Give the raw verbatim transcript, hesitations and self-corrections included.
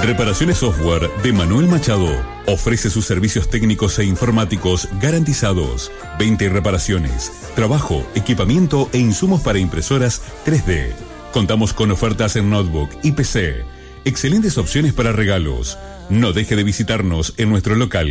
Reparaciones Software de Manuel Machado. Ofrece sus servicios técnicos e informáticos garantizados. veinte reparaciones, trabajo, equipamiento e insumos para impresoras tres D. Contamos con ofertas en notebook y P C. Excelentes opciones para regalos. No deje de visitarnos en nuestro local